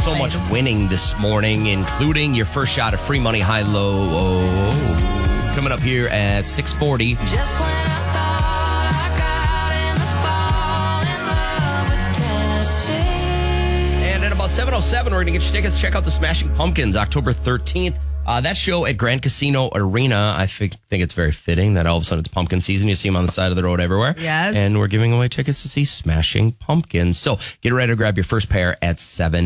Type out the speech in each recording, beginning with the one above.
So much winning this morning, including your first shot of free money high-low. Coming up here at 6:40. Just when I thought I got in the fall in love with Tennessee. And at about 7:07, we're going to get your tickets. Check out the Smashing Pumpkins, October 13th. That show at Grand Casino Arena, I think it's very fitting that all of a sudden it's pumpkin season. You see them on the side of the road everywhere. Yes. And we're giving away tickets to see Smashing Pumpkins. So get ready to grab your first pair at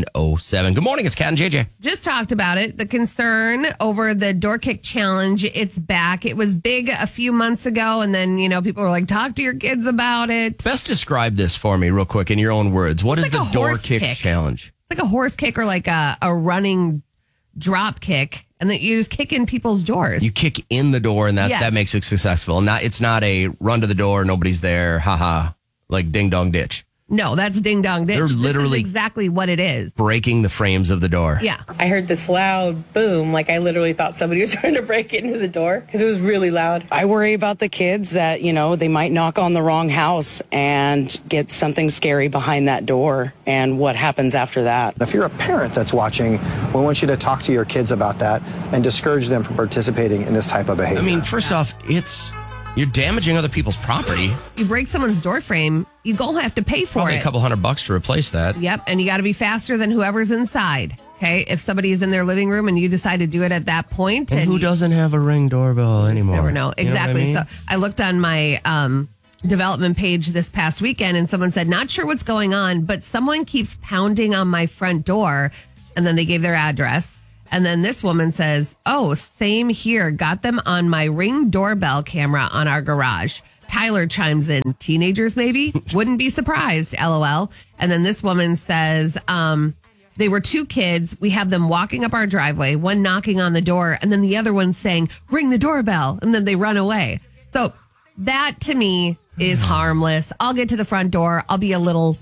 7:07. Good morning. It's Kat and JJ. Just talked about it. The concern over the door kick challenge. It's back. It was big a few months ago. And then, people were like, talk to your kids about it. Best describe this for me real quick in your own words. What is like the a door horse kick kick. challenge? It's like a horse kick or like a running drop kick. And then you just kick in people's doors. You kick in the door, and Yes. that makes it successful. It's not a run to the door, nobody's there, haha, like ding dong ditch. No, that's ding dong ditch. They're literally this is exactly what it is. breaking the frames of the door. Yeah. I heard this loud boom, like I literally thought somebody was trying to break into the door because it was really loud. I worry about the kids that, they might knock on the wrong house and get something scary behind that door and what happens after that. If you're a parent that's watching, we want you to talk to your kids about that and discourage them from participating in this type of behavior. I mean, first off, you're damaging other people's property. You break someone's door frame, you go have to pay for Probably it. a couple $100 to replace that. Yep, and you got to be faster than whoever's inside. Okay, if somebody is in their living room and you decide to do it at that point, And who doesn't have a Ring doorbell anymore? Never know. You know what I Exactly. mean? So I looked on my development page this past weekend, and someone said, "Not sure what's going on, but someone keeps pounding on my front door," and then they gave their address. And then this woman says, "Oh, same here. Got them on my Ring doorbell camera on our garage." Tyler chimes in, "Teenagers, maybe? Wouldn't be surprised, LOL." And then this woman says, they were two kids. We have them walking up our driveway, one knocking on the door, and then the other one saying, "Ring the doorbell." And then they run away. So that to me is harmless. I'll get to the front door. I'll be a little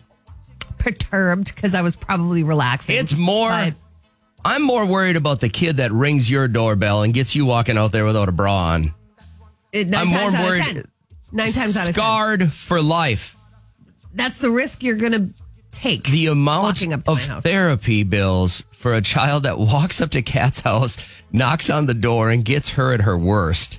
perturbed because I was probably relaxing. It's more... But I'm more worried about the kid that rings your doorbell and gets you walking out there without a bra on. nine times out of 10. 9 times out of 10. Scarred for life. That's the risk you're going to take. The amount walking up to my of house. therapy bills for a child that walks up to Kat's house, knocks on the door, and gets her at her worst.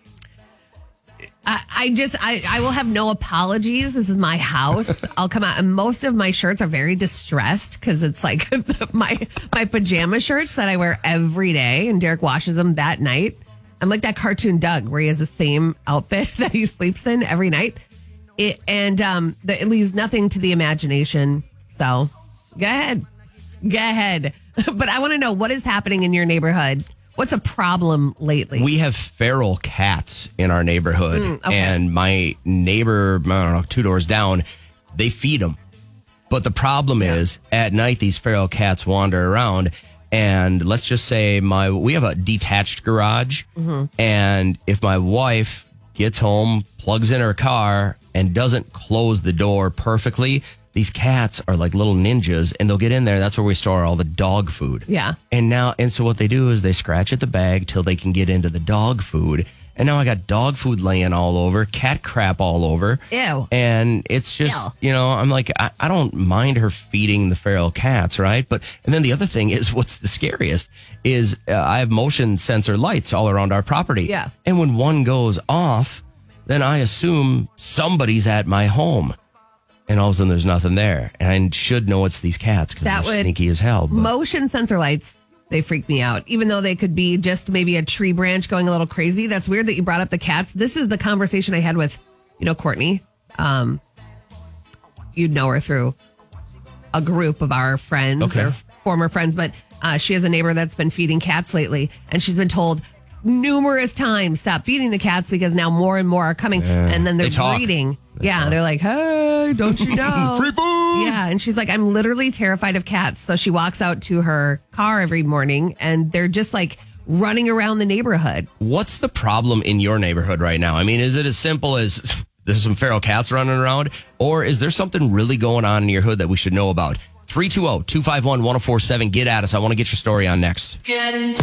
I will have no apologies. This is my house. I'll come out, and most of my shirts are very distressed because it's like my pajama shirts that I wear every day, and Derek washes them that night. I'm like that cartoon Doug where he has the same outfit that he sleeps in every night. It leaves nothing to the imagination. So go ahead. But I want to know what is happening in your neighborhood. What's a problem lately? We have feral cats in our neighborhood, okay. and my neighbor, I don't know, 2 doors down, they feed them. But the problem is, at night, these feral cats wander around, and let's just say we have a detached garage, and if my wife gets home, plugs in her car, and doesn't close the door perfectly, these cats are like little ninjas, and they'll get in there. That's where we store all the dog food. Yeah. And so what they do is they scratch at the bag till they can get into the dog food. And now I got dog food laying all over, cat crap all over. Ew. And it's just, I'm like, I don't mind her feeding the feral cats, right? And then the other thing is, what's the scariest is I have motion sensor lights all around our property. Yeah. And when one goes off, then I assume somebody's at my home. And all of a sudden, there's nothing there. And I should know it's these cats because they're sneaky as hell. But. Motion sensor lights, they freak me out. Even though they could be just maybe a tree branch going a little crazy. That's weird that you brought up the cats. This is the conversation I had with, Courtney. You'd know her through a group of our friends or former friends. But she has a neighbor that's been feeding cats lately. And she's been told numerous times, stop feeding the cats because now more and more are coming. And then they're breeding. They're like, hey, don't you know? Free food! Yeah, and she's like, I'm literally terrified of cats. So she walks out to her car every morning, and they're just like running around the neighborhood. What's the problem in your neighborhood right now? I mean, is it as simple as there's some feral cats running around? Or is there something really going on in your hood that we should know about? 320-251-1047. Get at us. I want to get your story on next.